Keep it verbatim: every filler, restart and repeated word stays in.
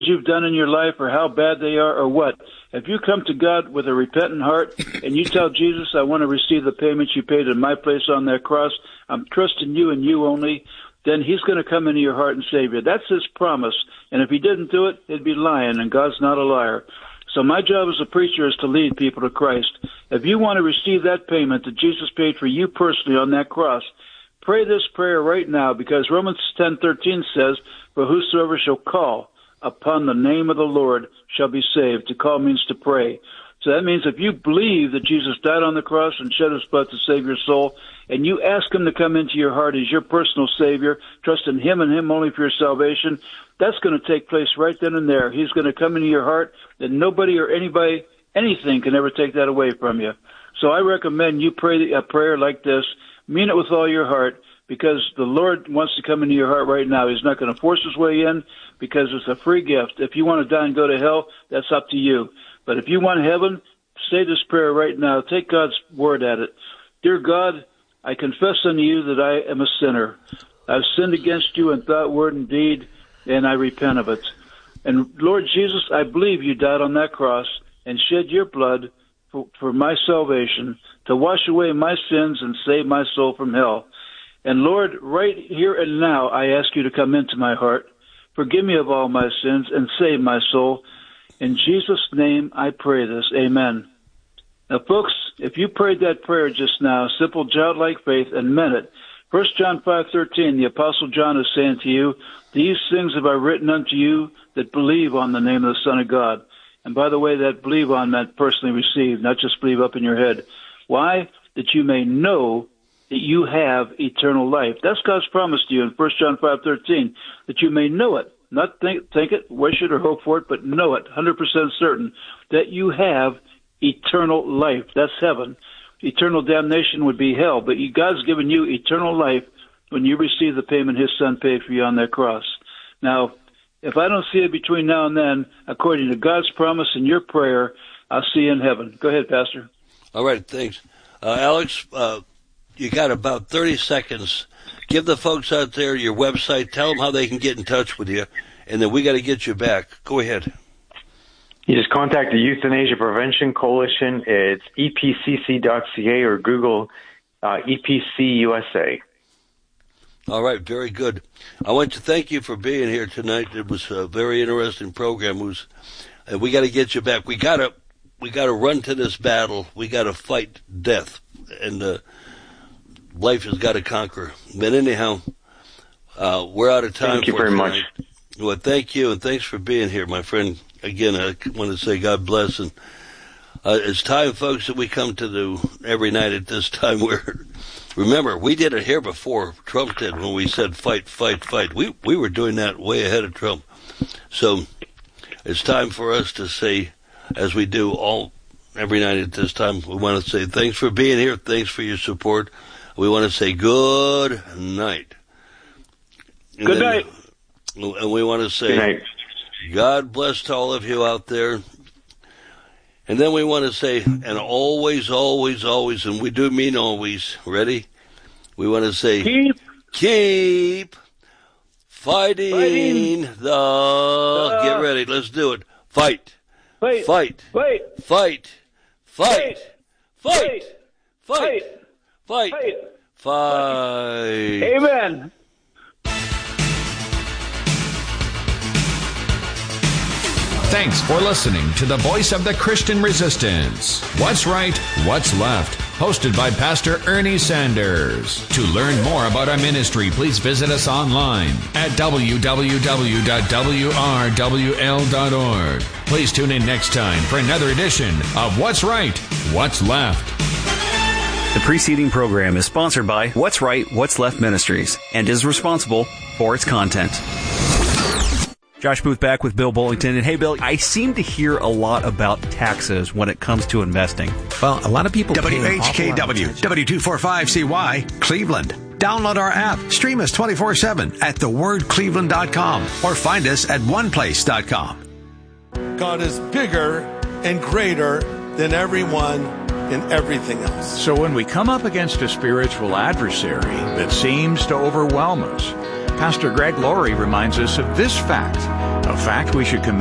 you've done in your life or how bad they are or what. If you come to God with a repentant heart and you tell Jesus, I want to receive the payments you paid in my place on that cross, I'm trusting you and you only, then he's going to come into your heart and save you. That's his promise. And if he didn't do it, he'd be lying, and God's not a liar. So my job as a preacher is to lead people to Christ. If you want to receive that payment that Jesus paid for you personally on that cross, pray this prayer right now, because Romans ten thirteen says, for whosoever shall call upon the name of the Lord shall be saved. To call means to pray. So that means if you believe that Jesus died on the cross and shed his blood to save your soul, and you ask him to come into your heart as your personal Savior, trust in him and him only for your salvation, that's going to take place right then and there. He's going to come into your heart, and nobody or anybody, anything can ever take that away from you. So I recommend you pray a prayer like this, mean it with all your heart, because the Lord wants to come into your heart right now. He's not going to force his way in, because it's a free gift. If you want to die and go to hell, that's up to you. But if you want heaven, say this prayer right now. Take God's word at it. Dear God, I confess unto you that I am a sinner. I've sinned against you in thought, word, and deed, and I repent of it. And Lord Jesus, I believe you died on that cross and shed your blood for, for my salvation, to wash away my sins and save my soul from hell. And Lord, right here and now, I ask you to come into my heart, forgive me of all my sins, and save my soul. In Jesus' name, I pray this. Amen. Now, folks, if you prayed that prayer just now, simple childlike faith, and meant it, First John five thirteen, the Apostle John is saying to you, these things have I written unto you that believe on the name of the Son of God. And by the way, that believe on meant personally receive, not just believe up in your head. Why? That you may know that you have eternal life. That's God's promise to you in First John five thirteen, that you may know it. Not think, think it, wish it, or hope for it, but know it, one hundred percent certain, that you have eternal life. That's heaven. Eternal damnation would be hell, but God's given you eternal life when you receive the payment his Son paid for you on that cross. Now, if I don't see it between now and then, according to God's promise and your prayer, I'll see you in heaven. Go ahead, Pastor. All right, thanks. Uh, Alex, uh, you got about thirty seconds. Give the folks out there your website. Tell them how they can get in touch with you, and then we got to get you back. Go ahead. You just contact the Euthanasia Prevention Coalition. It's E P C C dot C A or Google uh, E P C U S A. All right, very good. I want to thank you for being here tonight. It was a very interesting program. It was, and we got to get you back. We got to we got to run to this battle. We got to fight death, and uh, life has got to conquer. But anyhow, uh, we're out of time. Thank you for very tonight. much. Well, thank you, and thanks for being here, my friend. Again, I want to say God bless. And uh, it's time, folks, that we come to the every night at this time where, remember, we did it here before Trump did when we said fight, fight, fight. We we were doing that way ahead of Trump. So it's time for us to say, as we do all every night at this time, we want to say thanks for being here. Thanks for your support. We want to say good night. And good then, night. And we want to say, good night. God bless to all of you out there. And then we want to say, and always, always, always, and we do mean always, ready? We want to say, keep, keep fighting, fighting the, uh, get ready, let's do it. Fight, fight, fight, fight, fight, fight, fight, fight, fight, fight, fight. Amen. Thanks for listening to the Voice of the Christian Resistance. What's Right, What's Left? Hosted by Pastor Ernie Sanders. To learn more about our ministry, please visit us online at w w w dot w r w l dot org. Please tune in next time for another edition of What's Right, What's Left. The preceding program is sponsored by What's Right, What's Left Ministries and is responsible for its content. Josh Booth back with Bill Bullington. And hey, Bill, I seem to hear a lot about taxes when it comes to investing. Well, a lot of people W H K W, W two forty-five C Y, Cleveland. Download our app. Stream us twenty-four seven at the word cleveland dot com or find us at one place dot com. God is bigger and greater than everyone and everything else. So when we come up against a spiritual adversary that seems to overwhelm us, Pastor Greg Laurie reminds us of this fact, a fact we should commit